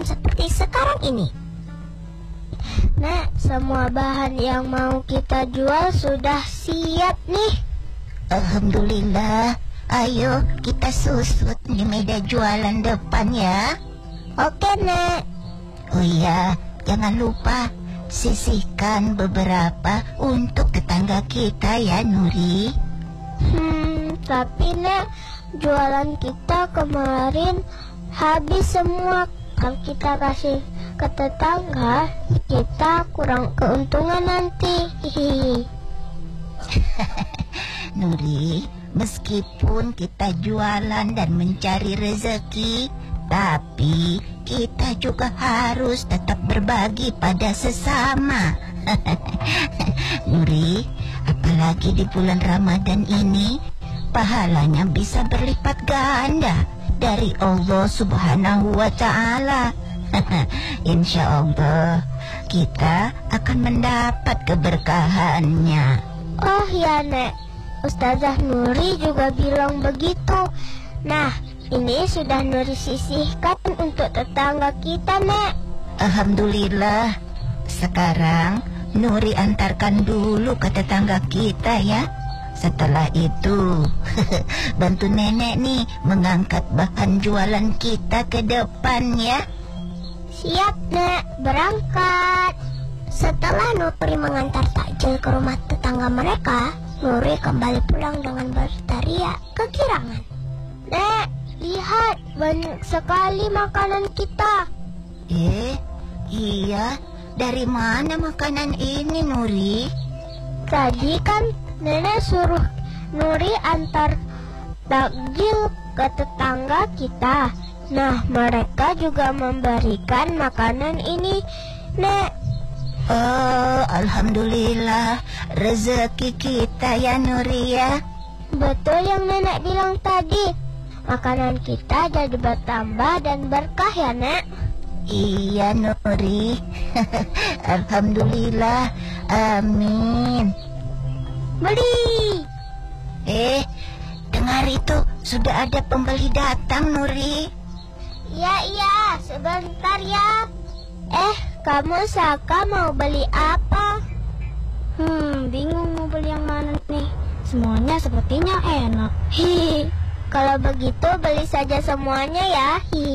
keadaan seperti sekarang ini. Nek, semua bahan yang mau kita jual sudah siap nih. Alhamdulillah. Ayo kita susut di meja jualan depan ya. Oke, Nek. Oh iya, jangan lupa sisihkan beberapa untuk tetangga kita ya, Nuri. Tapi Nek, jualan kita kemarin habis semua. Kalau kita kasih ke tetangga, kita kurang keuntungan nanti. Nuri, meskipun kita jualan dan mencari rezeki, tapi kita juga harus tetap berbagi pada sesama. Nuri, apalagi di bulan Ramadan ini, pahalanya bisa berlipat ganda dari Allah Subhanahu wa Ta'ala. Insya Allah kita akan mendapat keberkahannya. Oh ya, Nek, Ustazah Nuri juga bilang begitu. Nah, ini sudah Nuri sisihkan untuk tetangga kita, Nek. Alhamdulillah. Sekarang Nuri antarkan dulu ke tetangga kita ya. Setelah itu bantu nenek nih mengangkat bahan jualan kita ke depan ya. Siap, Nek, berangkat. Setelah Nuri mengantar takjil ke rumah tetangga mereka, Nuri kembali pulang dengan berteriak kegirangan. Nek, lihat, banyak sekali makanan kita. Iya, dari mana makanan ini, Nuri? Tadi kan Nenek suruh Nuri antar takjil ke tetangga kita. Nah, mereka juga memberikan makanan ini, Nek. Oh, Alhamdulillah, rezeki kita ya, Nuri ya. Betul yang Nenek bilang tadi. Makanan kita jadi bertambah dan berkah ya, Nek. Iya, Nuri. Alhamdulillah. Amin. Beli. Dengar itu, sudah ada pembeli datang, Nuri. Iya, sebentar ya. Kamu Saka mau beli apa? Bingung mau beli yang mana nih. Semuanya sepertinya enak. Kalau begitu beli saja semuanya ya.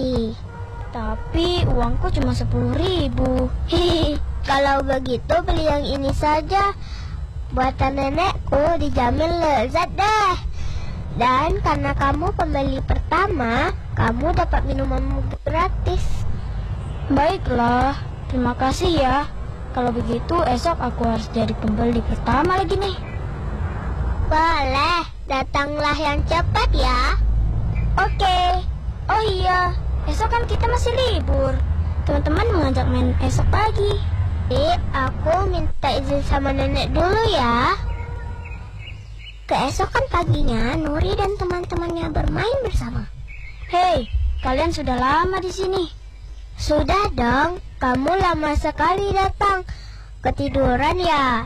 Tapi uangku cuma 10.000. Kalau begitu beli yang ini saja. Buatan nenekku dijamin lezat deh. Dan karena kamu pembeli pertama, kamu dapat minuman gratis. Baiklah, terima kasih ya. Kalau begitu esok aku harus jadi pembeli pertama lagi nih. Boleh, datanglah yang cepat ya. Oke. Oh iya, esok kan kita masih libur. Teman-teman mengajak main esok pagi. Aku minta izin sama nenek dulu ya. Keesokan paginya, Nuri dan teman-temannya bermain bersama. Hei, kalian sudah lama di sini. Sudah dong, kamu lama sekali datang. Ketiduran ya?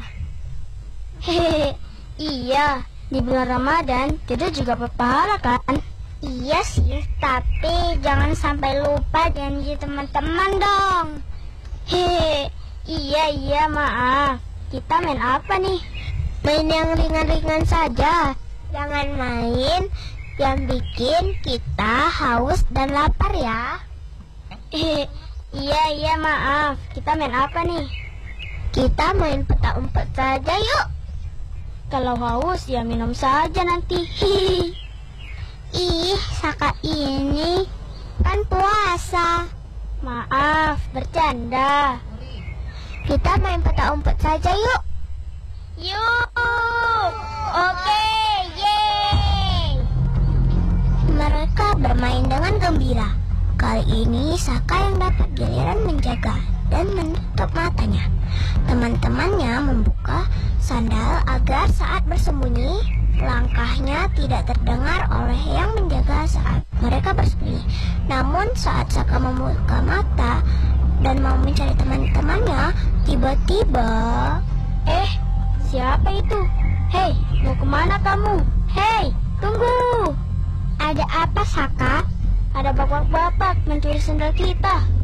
Iya, di bulan Ramadan tidur juga berpahala kan? Iya sih, tapi jangan sampai lupa janji teman-teman dong. Iya, maaf. Kita main apa nih? Main yang ringan-ringan saja. Jangan main yang bikin kita haus dan lapar ya. Iya, maaf. Kita main apa nih? Kita main petak umpet saja yuk. Kalau haus ya minum saja nanti. Saka ini kan puasa. Maaf, bercanda. Kita main petak umpet saja yuk. Yuk. Oke, yeay. Mereka bermain dengan gembira. Kali ini Saka yang dapat giliran menjaga dan menutup matanya. Teman-temannya membuka sandal agar saat bersembunyi langkahnya tidak terdengar oleh yang menjaga saat mereka bersembunyi. Namun saat Saka membuka mata dan mau mencari teman-temannya, tiba-tiba siapa itu? Hei, mau kemana kamu? Hei, tunggu. Ada apa, Saka? Ada bapak-bapak mencuri sandal kita.